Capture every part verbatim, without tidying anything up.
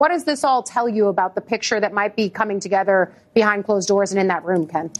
What does this all tell you about the picture that might be coming together behind closed doors and in that room, Ken?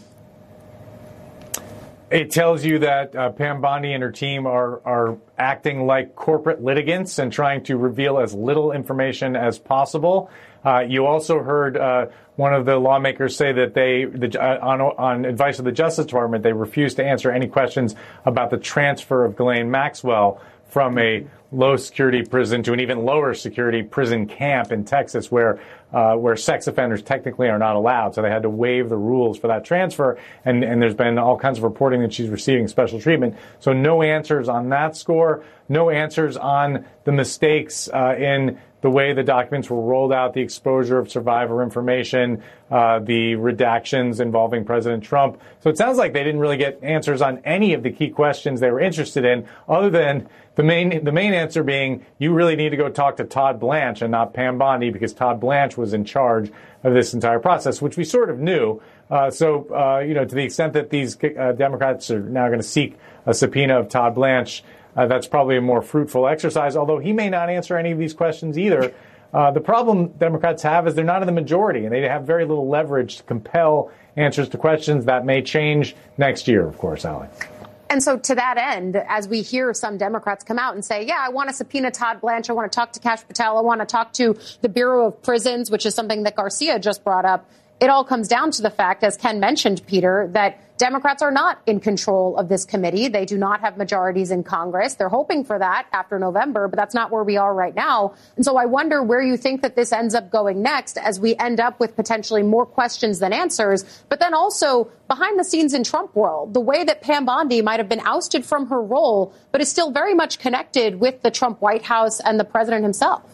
It tells you that uh, Pam Bondi and her team are are acting like corporate litigants and trying to reveal as little information as possible. Uh, you also heard uh, one of the lawmakers say that they, the, uh, on, on advice of the Justice Department, they refused to answer any questions about the transfer of Ghislaine Maxwell from a low-security prison to an even lower-security prison camp in Texas where uh, where sex offenders technically are not allowed. So they had to waive the rules for that transfer, and, and there's been all kinds of reporting that she's receiving special treatment. So no answers on that score, no answers on the mistakes uh, in the way the documents were rolled out, the exposure of survivor information, uh, the redactions involving President Trump. So it sounds like they didn't really get answers on any of the key questions they were interested in, other than the main the main answer being you really need to go talk to Todd Blanche and not Pam Bondi, because Todd Blanche was in charge of this entire process, which we sort of knew. Uh, so, uh, you know, to the extent that these uh, Democrats are now going to seek a subpoena of Todd Blanche, Uh, that's probably a more fruitful exercise, although he may not answer any of these questions either. Uh, the problem Democrats have is they're not in the majority, and they have very little leverage to compel answers to questions that may change next year, of course, Alex. And so to that end, as we hear some Democrats come out and say, yeah, I want to subpoena Todd Blanche, I want to talk to Kash Patel, I want to talk to the Bureau of Prisons, which is something that Garcia just brought up, it all comes down to the fact, as Ken mentioned, Peter, that Democrats are not in control of this committee. They do not have majorities in Congress. They're hoping for that after November, but that's not where we are right now. And so I wonder where you think that this ends up going next, as we end up with potentially more questions than answers. But then also behind the scenes in Trump world, the way that Pam Bondi might have been ousted from her role, but is still very much connected with the Trump White House and the president himself.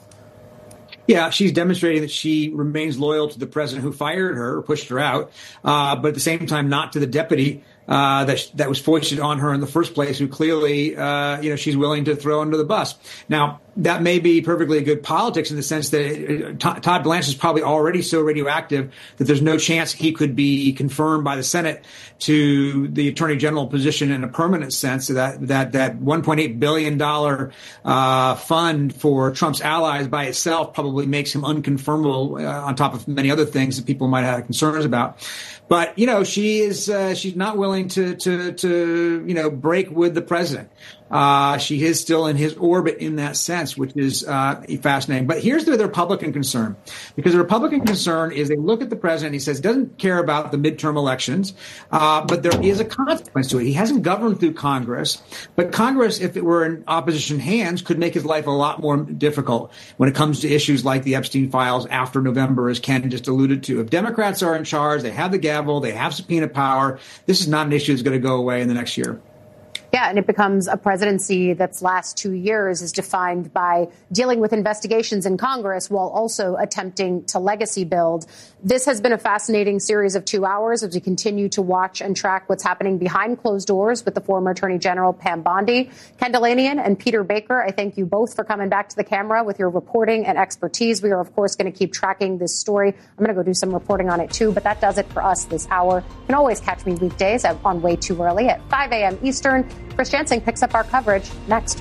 Yeah, she's demonstrating that she remains loyal to the president who fired her or pushed her out, uh, but at the same time not to the deputy uh, that that was foisted on her in the first place, who clearly, uh, you know, she's willing to throw under the bus. Now, that may be perfectly good politics in the sense that it, Todd, Todd Blanche is probably already so radioactive that there's no chance he could be confirmed by the Senate to the attorney general position in a permanent sense. So that that that one point eight billion dollars uh, fund for Trump's allies by itself probably makes him unconfirmable uh, on top of many other things that people might have concerns about. But, you know, she is uh, she's not willing to, to, to, you know, break with the president. Uh, she is still in his orbit in that sense, which is uh, fascinating. But here's the, the Republican concern, because the Republican concern is they look at the president. He says he doesn't care about the midterm elections, uh, but there is a consequence to it. He hasn't governed through Congress, but Congress, if it were in opposition hands, could make his life a lot more difficult when it comes to issues like the Epstein files after November, as Ken just alluded to. If Democrats are in charge, they have the gavel, they have subpoena power, this is not an issue that's going to go away in the next year. Yeah, and it becomes a presidency that's last two years is defined by dealing with investigations in Congress while also attempting to legacy build. This has been a fascinating series of two hours as we continue to watch and track what's happening behind closed doors with the former Attorney General Pam Bondi. Ken Dilanian and Peter Baker, I thank you both for coming back to the camera with your reporting and expertise. We are, of course, going to keep tracking this story. I'm going to go do some reporting on it, too, but that does it for us this hour. You can always catch me weekdays on Way Too Early at five a.m. Eastern. Chris Jensen picks up our coverage next.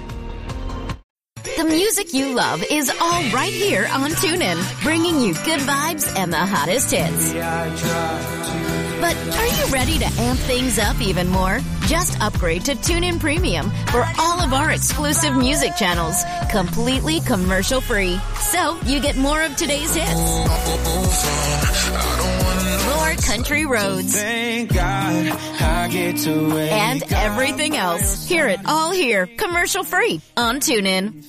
The music you love is all right here on TuneIn, bringing you good vibes and the hottest hits. But are you ready to amp things up even more? Just upgrade to TuneIn Premium for all of our exclusive music channels, completely commercial-free. So you get more of today's hits, more country roads, Thank God I get to wake and everything else. Hear it all here, commercial-free on TuneIn.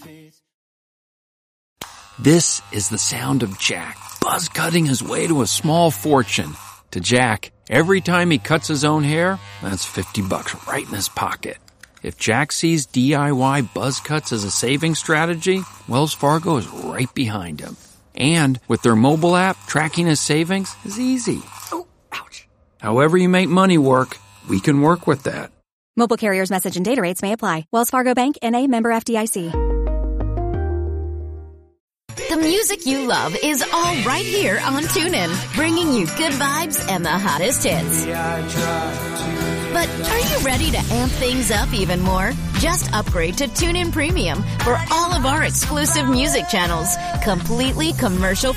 This is the sound of Jack, buzz cutting his way to a small fortune. To Jack, every time he cuts his own hair, that's fifty bucks right in his pocket. If Jack sees D I Y buzz cuts as a saving strategy, Wells Fargo is right behind him. And with their mobile app, tracking his savings is easy. Oh, ouch. However you make money work, we can work with that. Mobile carriers' message and data rates may apply. Wells Fargo Bank, N A, member F D I C. The music you love is all right here on TuneIn, bringing you good vibes and the hottest hits. I try to But are you ready to amp things up even more? Just upgrade to TuneIn Premium for all of our exclusive music channels, completely commercial